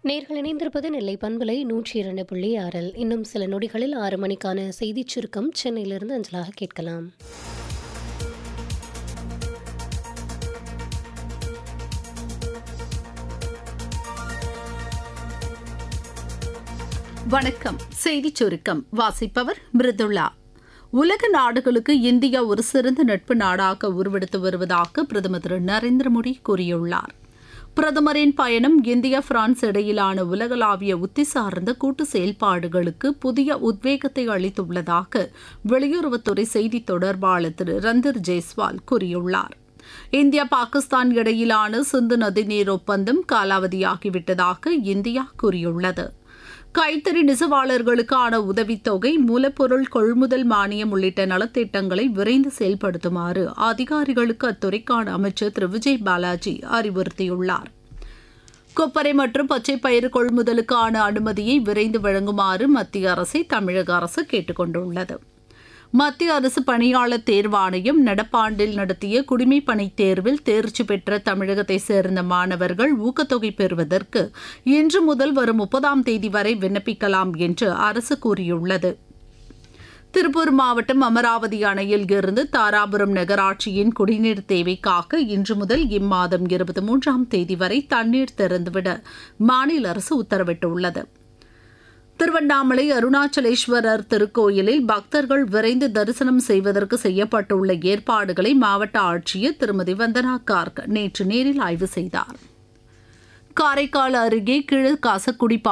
நேர்கள் இணைந்திருப்பது நெல்லை பண்பலை 102.6. இன்னும் சில நொடிகளில் 6 மணிக்கான செய்திச் சுருக்கம் சென்னையிலிருந்து அஞ்சலாக கேட்கலாம். வணக்கம். செய்திச் சுருக்கம் வாசிப்பவர் மிருதுளா. உலக நாடுகளுக்கு இந்தியா ஒரு சிறந்த நட்பு நாடாக உருவெடுத்து வருவதாக பிரதமர் திரு நரேந்திர மோடி கூறியுள்ளார். பிரதமரின் பயணம் இந்தியா பிரான்ஸ் இடையிலான உலகளாவிய உத்தி சார்ந்த கூட்டு செயல்பாடுகளுக்கு புதிய உத்வேகத்தை அளித்துள்ளதாக வெளியுறவுத்துறை செய்தித் தொடர்பாளர் திரு ரந்தர் ஜெய்ஸ்வால் கூறியுள்ளார். இந்தியா பாகிஸ்தான் இடையிலான சிந்து நதிநீர் ஒப்பந்தம் காலாவதியாகிவிட்டதாக இந்தியா கூறியுள்ளது. கைத்தறி நெசவாளர்களுக்கான உதவித்தொகை, மூலப்பொருள் கொள்முதல் மானியம் உள்ளிட்ட நலத்திட்டங்களை விரைந்து செயல்படுத்துமாறு அதிகாரிகளுக்கு அத்துறைக்கான அமைச்சர் திரு விஜய் பாலாஜி அறிவுறுத்தியுள்ளார். கொப்பரை மற்றும் பச்சை பயிறு கொள்முதலுக்கான அனுமதியை விரைந்து வழங்குமாறு மத்திய அரசை தமிழக அரசு கேட்டுக் கொண்டுள்ளது. மத்திய அரசு பணியாளர் தேர்வாணையம் நடப்பாண்டில் நடத்திய குடிமைப் பணித் தேர்வில் தேர்ச்சி பெற்ற தமிழகத்தை சேர்ந்த மாணவர்கள் ஊக்கத்தொகை பெறுவதற்கு இன்று முதல் வரும் 30ஆம் தேதி வரை விண்ணப்பிக்கலாம் என்று அரசு கூறியுள்ளது. திருப்பூர் மாவட்டம் அமராவதி அணையில் இருந்து தாராபுரம் நகராட்சியின் குடிநீர் தேவைக்காக இன்று முதல் இம்மாதம் 23ஆம் தேதி வரை தண்ணீர் திறந்துவிட மாநில அரசு உத்தரவிட்டுள்ளது. திருவண்ணாமலை அருணாச்சலேஸ்வரர் திருக்கோயிலில் பக்தர்கள் விரைந்து தரிசனம் செய்வதற்கு செய்யப்பட்டுள்ள ஏற்பாடுகளை மாவட்ட ஆட்சியர் திருமதி வந்தனா கார்க் நேற்று நேரில் ஆய்வு செய்தார். காரைக்கால் அருகே கீழ காசக்குடி